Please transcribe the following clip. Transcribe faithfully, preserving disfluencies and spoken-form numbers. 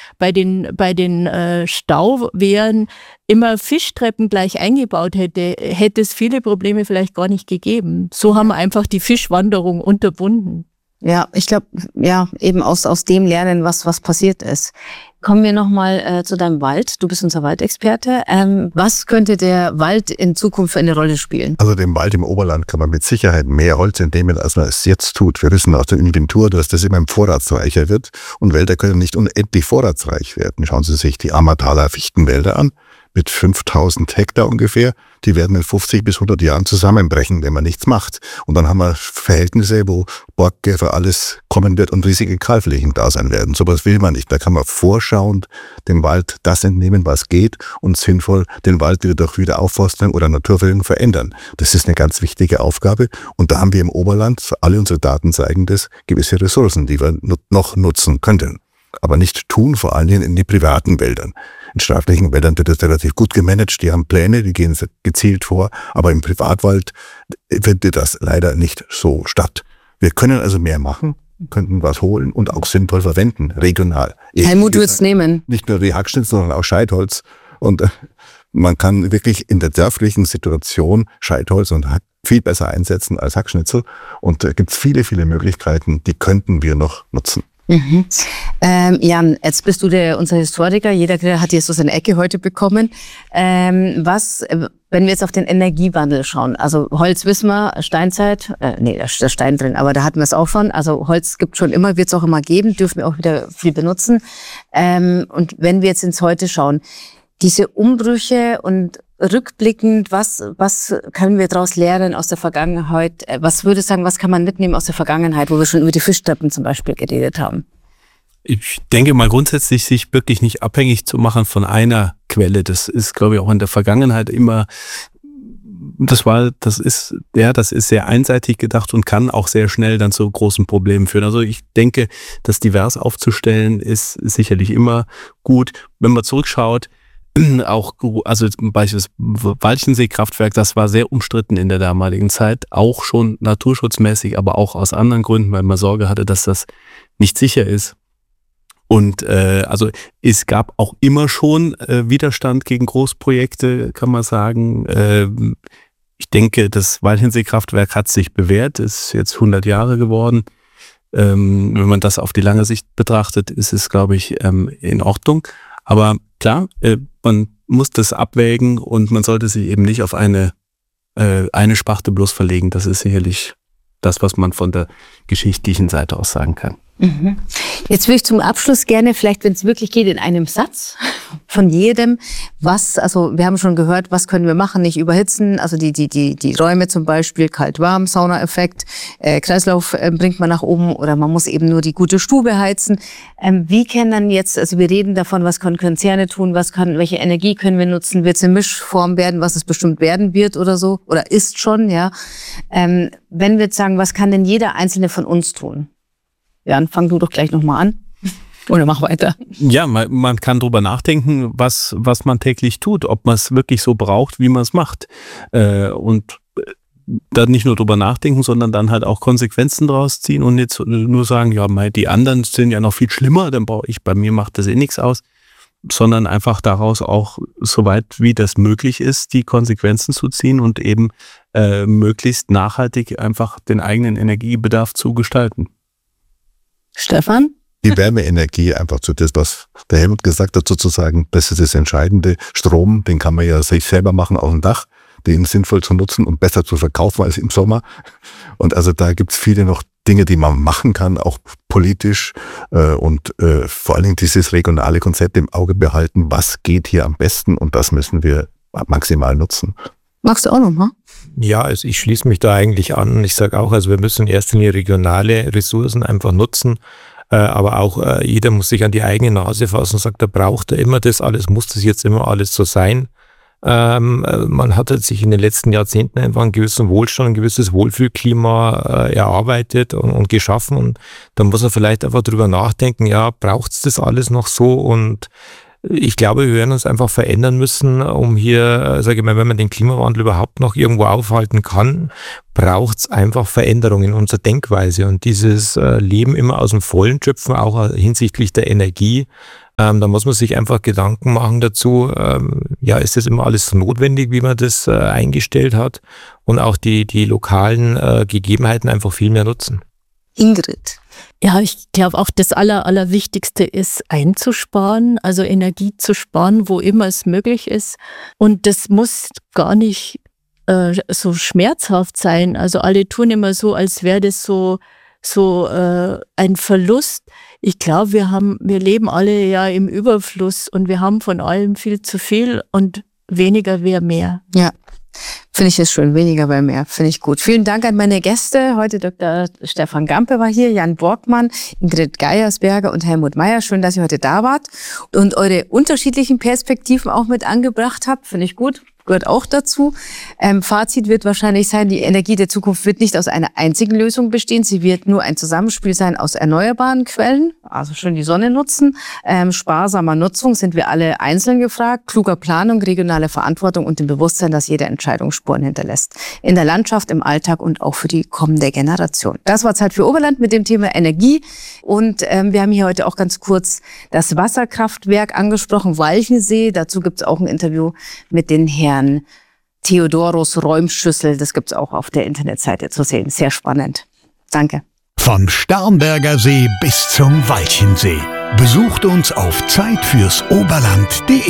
bei den, bei den äh, Stauwehren immer Fischtreppen gleich eingebaut hätte, hätte es viele Probleme vielleicht gar nicht gegeben. So haben wir einfach die Fischwanderung unterbunden. Ja, ich glaube, ja, eben aus aus dem lernen, was was passiert ist. Kommen wir nochmal äh, zu deinem Wald. Du bist unser Waldexperte. Ähm, was könnte der Wald in Zukunft für eine Rolle spielen? Also dem Wald im Oberland kann man mit Sicherheit mehr Holz entnehmen, als man es jetzt tut. Wir wissen aus der Inventur, dass das immer vorratsreicher wird. Und Wälder können nicht unendlich vorratsreich werden. Schauen Sie sich die Ammertaler Fichtenwälder an. Mit fünftausend Hektar ungefähr, die werden in fünfzig bis hundert Jahren zusammenbrechen, wenn man nichts macht. Und dann haben wir Verhältnisse, wo Borkenkäfer alles kommen wird und riesige Kahlflächen da sein werden. Sowas will man nicht. Da kann man vorschauend dem Wald das entnehmen, was geht, und sinnvoll den Wald wieder durch Wiederaufforstung oder Naturverjüngung verändern. Das ist eine ganz wichtige Aufgabe. Und da haben wir im Oberland, alle unsere Daten zeigen das, gewisse Ressourcen, die wir noch nutzen könnten. Aber nicht tun, vor allen Dingen in den privaten Wäldern. In staatlichen Wäldern wird das relativ gut gemanagt, die haben Pläne, die gehen gezielt vor, aber im Privatwald findet das leider nicht so statt. Wir können also mehr machen, könnten was holen und auch sinnvoll verwenden, regional. Helmut würde es nehmen. Nicht nur die Hackschnitzel, sondern auch Scheitholz. Und man kann wirklich in der dörflichen Situation Scheitholz und Hack viel besser einsetzen als Hackschnitzel. Und da gibt es viele, viele Möglichkeiten, die könnten wir noch nutzen. Mhm. Ähm, Jan, jetzt bist du der, unser Historiker. Jeder hat hier so seine Ecke heute bekommen. Ähm, was, wenn wir jetzt auf den Energiewandel schauen, also Holz wissen wir, Steinzeit, äh, nee, da ist der Stein drin, aber da hatten wir es auch schon. Also Holz gibt schon immer, wird es auch immer geben, dürfen wir auch wieder viel benutzen. Ähm, und wenn wir jetzt ins Heute schauen, diese Umbrüche und rückblickend, was, was können wir daraus lernen aus der Vergangenheit? Was würde ich sagen, was kann man mitnehmen aus der Vergangenheit, wo wir schon über die Fischtreppen zum Beispiel geredet haben? Ich denke mal grundsätzlich, sich wirklich nicht abhängig zu machen von einer Quelle. Das ist, glaube ich, auch in der Vergangenheit immer, das war, das ist, ja, das ist sehr einseitig gedacht und kann auch sehr schnell dann zu großen Problemen führen. Also ich denke, das divers aufzustellen ist sicherlich immer gut. Wenn man zurückschaut, auch, also beispielsweise Walchensee-Kraftwerk, das war sehr umstritten in der damaligen Zeit, auch schon naturschutzmäßig, aber auch aus anderen Gründen, weil man Sorge hatte, dass das nicht sicher ist. Und äh, also es gab auch immer schon äh, Widerstand gegen Großprojekte, kann man sagen. Äh, ich denke, das Walchensee-Kraftwerk hat sich bewährt, ist jetzt hundert Jahre geworden. Ähm, wenn man das auf die lange Sicht betrachtet, ist es, glaube ich, ähm, in Ordnung. Aber klar, äh, man muss das abwägen und man sollte sich eben nicht auf eine, äh, eine Sparte bloß verlegen. Das ist sicherlich das, was man von der geschichtlichen Seite aus sagen kann. Mhm. Jetzt würde ich zum Abschluss gerne, vielleicht wenn es wirklich geht, in einem Satz von jedem, was, also wir haben schon gehört, was können wir machen, nicht überhitzen, also die die die die Räume zum Beispiel, kalt-warm, Sauna-Effekt, äh, Kreislauf äh, bringt man nach oben oder man muss eben nur die gute Stube heizen. Ähm, wie können dann jetzt, also wir reden davon, was können Konzerne tun, was kann, welche Energie können wir nutzen, wird es eine Mischform werden, was es bestimmt werden wird oder so, oder ist schon, ja. Ähm, wenn wir jetzt sagen, was kann denn jeder Einzelne von uns tun? Jan, fang du doch gleich nochmal an. Oder mach weiter. Ja, man, man kann drüber nachdenken, was, was man täglich tut, ob man es wirklich so braucht, wie man es macht. Äh, und dann nicht nur drüber nachdenken, sondern dann halt auch Konsequenzen draus ziehen und nicht nur sagen, ja, die anderen sind ja noch viel schlimmer, dann brauche ich, bei mir macht das eh nichts aus, sondern einfach daraus auch, soweit wie das möglich ist, die Konsequenzen zu ziehen und eben äh, möglichst nachhaltig einfach den eigenen Energiebedarf zu gestalten. Stefan? Die Wärmeenergie, einfach zu das, was der Helmut gesagt hat, sozusagen, das ist das Entscheidende. Strom, den kann man ja sich selber machen auf dem Dach, den sinnvoll zu nutzen und besser zu verkaufen als im Sommer. Und also da gibt es viele noch Dinge, die man machen kann, auch politisch äh, und äh, vor allen Dingen dieses regionale Konzept im Auge behalten, was geht hier am besten, und das müssen wir maximal nutzen. Magst du auch noch mal? Ja, also ich schließe mich da eigentlich an. Ich sage auch, also wir müssen in erster Linie regionale Ressourcen einfach nutzen, äh, aber auch äh, jeder muss sich an die eigene Nase fassen und sagt, da braucht er immer das alles, muss das jetzt immer alles so sein. Ähm, man hat sich in den letzten Jahrzehnten einfach einen gewissen Wohlstand, ein gewisses Wohlfühlklima äh, erarbeitet und, und geschaffen, und da muss er vielleicht einfach drüber nachdenken, ja, braucht es das alles noch so? Und ich glaube, wir werden uns einfach verändern müssen, um hier, sage ich mal, wenn man den Klimawandel überhaupt noch irgendwo aufhalten kann, braucht es einfach Veränderungen in unserer Denkweise. Und dieses äh, Leben immer aus dem Vollen schöpfen, auch hinsichtlich der Energie, Ähm, da muss man sich einfach Gedanken machen dazu, ähm, ja, ist das immer alles so notwendig, wie man das äh, eingestellt hat, und auch die, die lokalen äh, Gegebenheiten einfach viel mehr nutzen. Ingrid. Ja, ich glaube auch das Aller, Allerwichtigste ist einzusparen, also Energie zu sparen, wo immer es möglich ist. Und das muss gar nicht äh, so schmerzhaft sein. Also alle tun immer so, als wäre das so so äh, ein Verlust. Ich glaube, wir haben, wir leben alle ja im Überfluss und wir haben von allem viel zu viel und weniger wäre mehr. Ja, finde ich es schön. Weniger wäre mehr. Finde ich gut. Vielen Dank an meine Gäste. Heute Doktor Stefan Gampe war hier, Jan Borgmann, Ingrid Geiersberger und Helmut Meyer. Schön, dass ihr heute da wart und eure unterschiedlichen Perspektiven auch mit angebracht habt. Finde ich gut. Gehört auch dazu. Ähm, Fazit wird wahrscheinlich sein, die Energie der Zukunft wird nicht aus einer einzigen Lösung bestehen. Sie wird nur ein Zusammenspiel sein aus erneuerbaren Quellen, also schön die Sonne nutzen, ähm, sparsamer Nutzung sind wir alle einzeln gefragt, kluger Planung, regionale Verantwortung und dem Bewusstsein, dass jede Entscheidung Spuren hinterlässt. In der Landschaft, im Alltag und auch für die kommende Generation. Das war Zeit für Oberland mit dem Thema Energie. Und ähm, wir haben hier heute auch ganz kurz das Wasserkraftwerk angesprochen, Walchensee. Dazu gibt es auch ein Interview mit den Herren Theodoros Räumschüssel, das gibt's auch auf der Internetseite zu sehen. Sehr spannend. Danke. Vom Starnberger See bis zum Walchensee. Besucht uns auf zeit fürs Oberland punkt de.